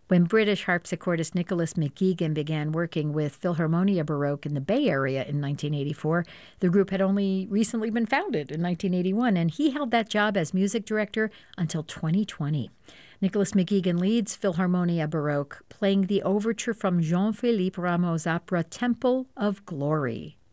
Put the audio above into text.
When British harpsichordist Nicholas McGeegan began working with Philharmonia Baroque in the Bay Area in 1984, the group had only recently been founded in 1981, and he held that job as music director until 2020. Nicholas McGeegan leads Philharmonia Baroque, playing the overture from Jean-Philippe Rameau's opera Temple of Glory.